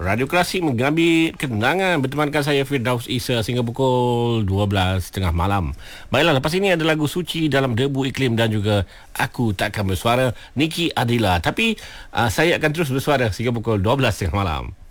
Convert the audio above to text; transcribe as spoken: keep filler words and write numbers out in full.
Radio Klasik mengambil kenangan bertemankan saya Firdaus Isa sehingga pukul dua belas tiga puluh malam. Baiklah, lepas ini ada lagu Suci dalam Debu Iklim dan juga Aku Takkan Bersuara, Niki Adila. Tapi uh, saya akan terus bersuara sehingga pukul dua belas tiga puluh malam.